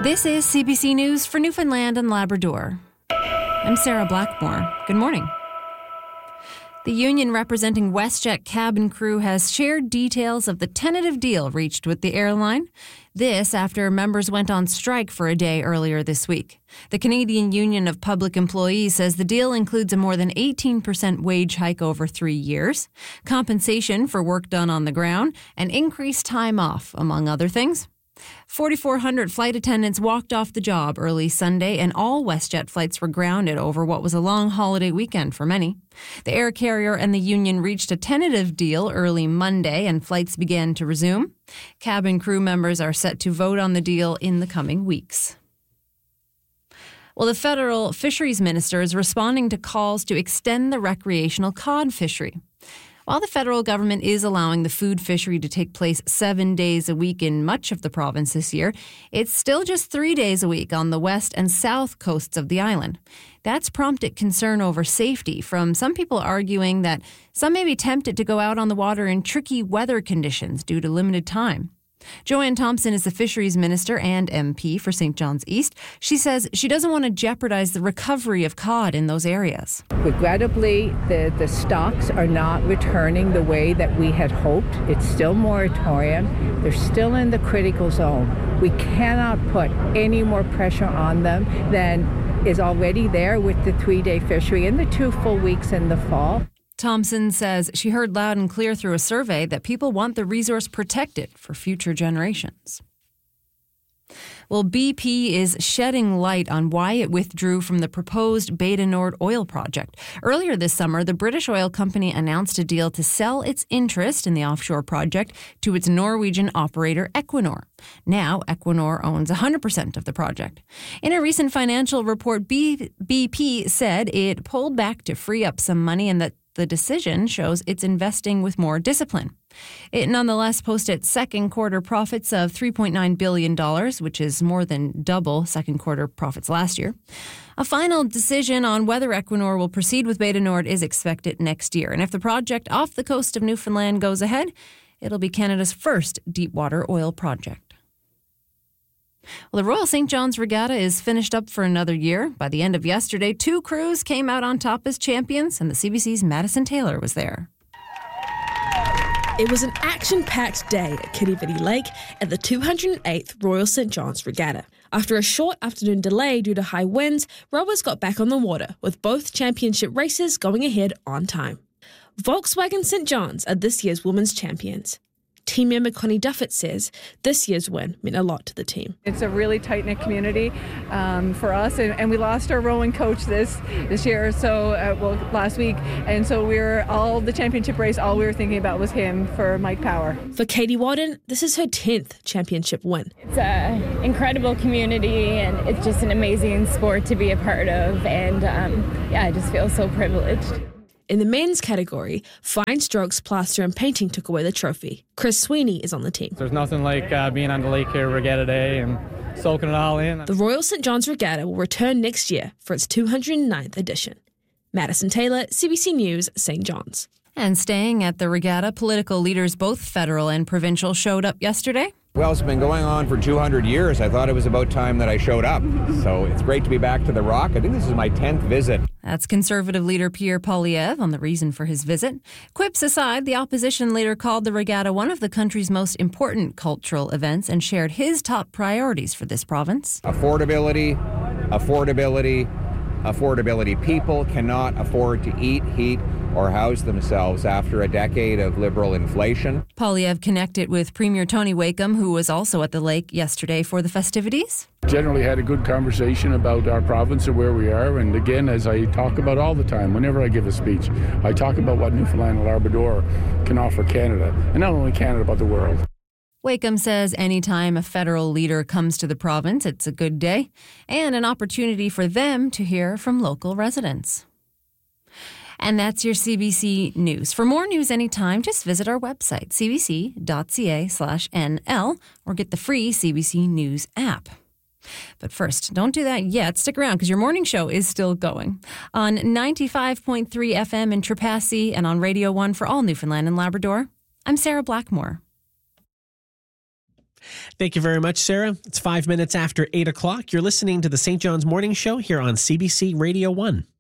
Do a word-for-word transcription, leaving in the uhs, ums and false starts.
This is C B C News for Newfoundland and Labrador. I'm Sarah Blackmore. Good morning. The union representing WestJet cabin crew has shared details of the tentative deal reached with the airline. This after members went on strike for a day earlier this week. The Canadian Union of Public Employees says the deal includes a more than eighteen percent wage hike over three years, compensation for work done on the ground, and increased time off, among other things. forty-four hundred flight attendants walked off the job early Sunday, and all WestJet flights were grounded over what was a long holiday weekend for many. The air carrier and the union reached a tentative deal early Monday, and flights began to resume. Cabin crew members are set to vote on the deal in the coming weeks. Well, the federal fisheries minister is responding to calls to extend the recreational cod fishery. While the federal government is allowing the food fishery to take place seven days a week in much of the province this year, it's still just three days a week on the west and south coasts of the island. That's prompted concern over safety from some people arguing that some may be tempted to go out on the water in tricky weather conditions due to limited time. Joanne Thompson is the fisheries minister and M P for Saint John's East. She says she doesn't want to jeopardize the recovery of cod in those areas. Regrettably, the, the stocks are not returning the way that we had hoped. It's still moratorium. They're still in the critical zone. We cannot put any more pressure on them than is already there with the three-day fishery and the two full weeks in the fall. Thompson says she heard loud and clear through a survey that people want the resource protected for future generations. Well, B P is shedding light on why it withdrew from the proposed Bay du Nord oil project. Earlier this summer, the British oil company announced a deal to sell its interest in the offshore project to its Norwegian operator Equinor. Now, Equinor owns one hundred percent of the project. In a recent financial report, B P said it pulled back to free up some money and that the decision shows it's investing with more discipline. It nonetheless posted second quarter profits of three point nine billion dollars, which is more than double second quarter profits last year. A final decision on whether Equinor will proceed with Bay du Nord is expected next year. And if the project off the coast of Newfoundland goes ahead, it'll be Canada's first deepwater oil project. Well, the Royal Saint John's Regatta is finished up for another year. By the end of yesterday, two crews came out on top as champions, and the C B C's Madison Taylor was there. It was an action-packed day at Kirribilli Lake at the two hundred eighth Royal Saint John's Regatta. After a short afternoon delay due to high winds, rowers got back on the water, with both championship races going ahead on time. Volkswagen Saint John's are this year's women's champions. Team member Connie Duffett says this year's win meant a lot to the team. It's a really tight-knit community um, for us, and, and we lost our rowing coach this this year, so uh, well last week, and so we were all the championship race. All we were thinking about was him for Mike Power. For Katie Wadden, this is her tenth championship win. It's an incredible community, and it's just an amazing sport to be a part of, and um, yeah, I just feel so privileged. In the men's category, fine strokes, plaster and painting took away the trophy. Chris Sweeney is on the team. There's nothing like uh, being on the lake here Regatta Day and soaking it all in. The Royal Saint John's Regatta will return next year for its two hundred ninth edition. Madison Taylor, C B C News, Saint John's. And staying at the regatta, political leaders, both federal and provincial, showed up yesterday. Well, it's been going on for two hundred years. I thought it was about time that I showed up. So it's great to be back to the Rock. I think this is my tenth visit. That's Conservative leader Pierre Poilievre on the reason for his visit. Quips aside, the opposition leader called the regatta one of the country's most important cultural events and shared his top priorities for this province. Affordability, affordability, affordability. People cannot afford to eat, heat, or house themselves after a decade of liberal inflation. Poilievre connected with Premier Tony Wakeham, who was also at the lake yesterday for the festivities. Generally had a good conversation about our province and where we are, and again, as I talk about all the time, whenever I give a speech, I talk about what Newfoundland and Labrador can offer Canada, and not only Canada, but the world. Wakeham says anytime a federal leader comes to the province, it's a good day and an opportunity for them to hear from local residents. And that's your C B C News. For more news anytime, just visit our website, c b c dot c a slash n l, or get the free C B C News app. But first, don't do that yet. Stick around because your morning show is still going. On ninety-five point three F M in Trepassey and on Radio one for all Newfoundland and Labrador, I'm Sarah Blackmore. Thank you very much, Sarah. It's five minutes after eight o'clock. You're listening to the Saint John's Morning Show here on C B C Radio one.